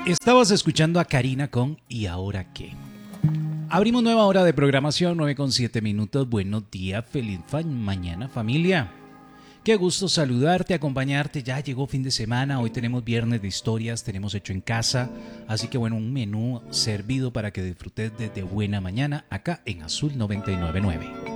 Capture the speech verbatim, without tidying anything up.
Estabas escuchando a Karina con ¿Y ahora qué? Abrimos nueva hora de programación, nueve con siete minutos. Buenos días, feliz fa- mañana familia. Qué gusto saludarte, acompañarte. Ya llegó fin de semana, hoy tenemos viernes de historias, tenemos hecho en casa. Así que bueno, un menú servido para que disfrutes desde buena mañana acá en Azul noventa y nueve punto nueve.